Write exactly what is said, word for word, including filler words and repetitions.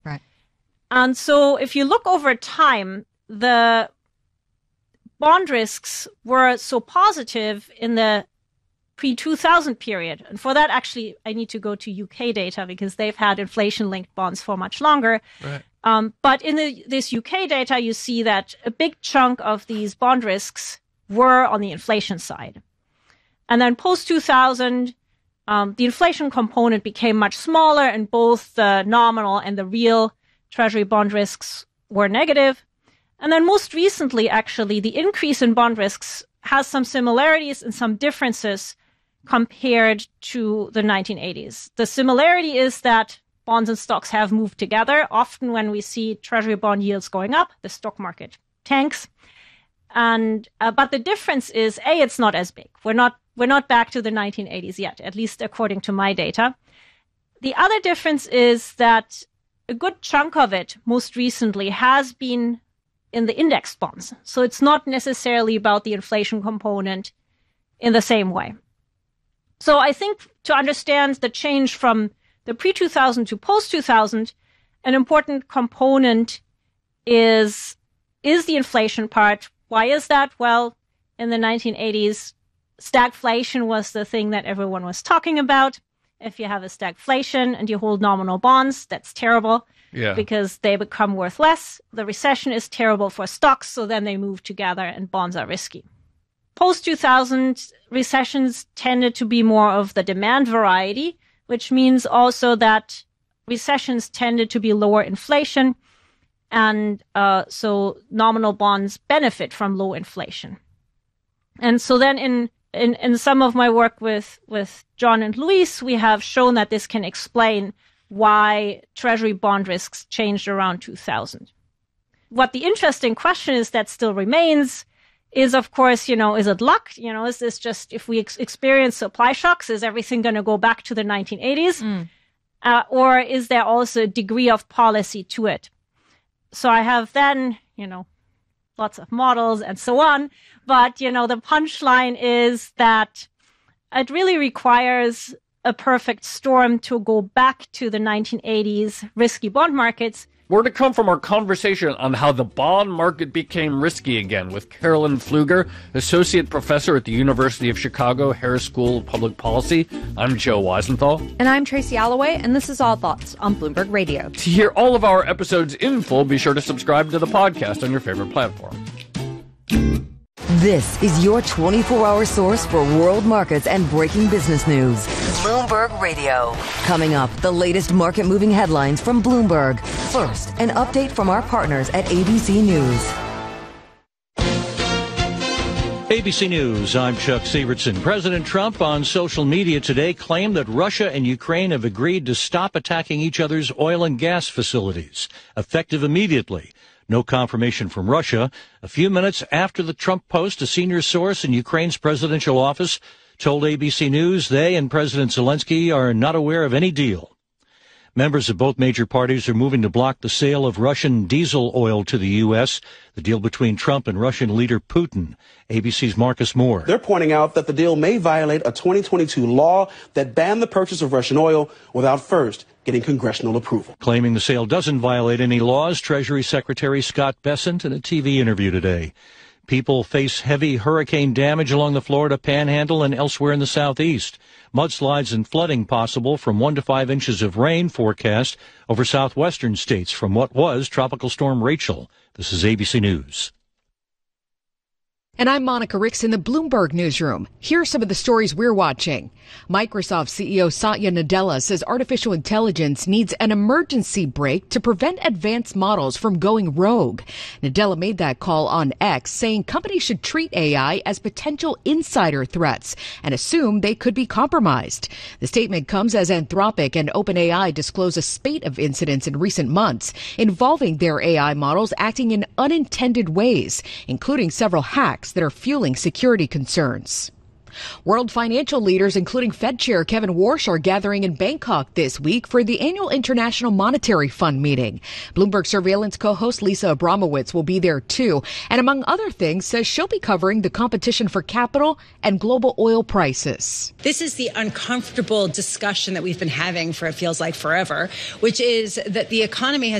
Right. And so if you look over time, the bond risks were so positive in the pre two thousand period. And for that, actually, I need to go to U K data because they've had inflation-linked bonds for much longer. Right. Um, but in the, this U K data, you see that a big chunk of these bond risks were on the inflation side. And then post two thousand, um, the inflation component became much smaller, and both the nominal and the real Treasury bond risks were negative. And then most recently, actually, the increase in bond risks has some similarities and some differences compared to the nineteen eighties. The similarity is that bonds and stocks have moved together. Often when we see Treasury bond yields going up, the stock market tanks. And uh, but the difference is, A, it's not as big. We're not we're not back to the nineteen eighties yet, at least according to my data. The other difference is that a good chunk of it most recently has been in the index bonds. So it's not necessarily about the inflation component in the same way. So I think to understand the change from the pre two thousand to post two thousand, an important component is, is the inflation part. Why is that? Well, in the nineteen eighties, stagflation was the thing that everyone was talking about. If you have a stagflation and you hold nominal bonds, that's terrible. Yeah. Because they become worth less. The recession is terrible for stocks, so then they move together and bonds are risky. Post two thousand, recessions tended to be more of the demand variety, which means also that recessions tended to be lower inflation, and uh, so nominal bonds benefit from low inflation. And so then in, in, in some of my work with, with John and Luis, we have shown that this can explain why Treasury bond risks changed around two thousand. What the interesting question is that still remains is, of course, you know, is it luck? You know, is this just, if we ex- experience supply shocks, is everything going to go back to the nineteen eighties? Mm. Uh, or is there also a degree of policy to it? So I have then, you know, lots of models and so on. But, you know, the punchline is that it really requires a perfect storm to go back to the nineteen eighties risky bond markets. More to come from our conversation on how the bond market became risky again with Carolyn Pfluger, Associate Professor at the University of Chicago, Harris School of Public Policy. I'm Joe Weisenthal. And I'm Tracy Alloway, and this is All Thoughts on Bloomberg Radio. To hear all of our episodes in full, be sure to subscribe to the podcast on your favorite platform. This is your twenty-four hour source for world markets and breaking business news. Bloomberg Radio. Coming up, the latest market-moving headlines from Bloomberg. First, an update from our partners at A B C News. A B C News, I'm Chuck Sievertson. President Trump on social media today claimed that Russia and Ukraine have agreed to stop attacking each other's oil and gas facilities, effective immediately. No confirmation from Russia. A few minutes after the Trump post, a senior source in Ukraine's presidential office told A B C News they and President Zelensky are not aware of any deal. Members of both major parties are moving to block the sale of Russian diesel oil to the U S, the deal between Trump and Russian leader Putin. A B C's Marcus Moore. They're pointing out that the deal may violate a twenty twenty-two law that banned the purchase of Russian oil without first getting congressional approval. Claiming the sale doesn't violate any laws, Treasury Secretary Scott Bessent in a T V interview today. People face heavy hurricane damage along the Florida Panhandle and elsewhere in the southeast. Mudslides and flooding possible from one to five inches of rain forecast over southwestern states from what was Tropical Storm Rachel. This is A B C News. And I'm Monica Ricks in the Bloomberg Newsroom. Here are some of the stories we're watching. Microsoft C E O Satya Nadella says artificial intelligence needs an emergency brake to prevent advanced models from going rogue. Nadella made that call on X, saying companies should treat A I as potential insider threats and assume they could be compromised. The statement comes as Anthropic and OpenAI disclose a spate of incidents in recent months involving their A I models acting in unintended ways, including several hacks that are fueling security concerns. World financial leaders, including Fed Chair Kevin Warsh, are gathering in Bangkok this week for the annual International Monetary Fund meeting. Bloomberg Surveillance co-host Lisa Abramowitz will be there too, and among other things, says she'll be covering the competition for capital and global oil prices. This is the uncomfortable discussion that we've been having for, it feels like, forever, which is that the economy has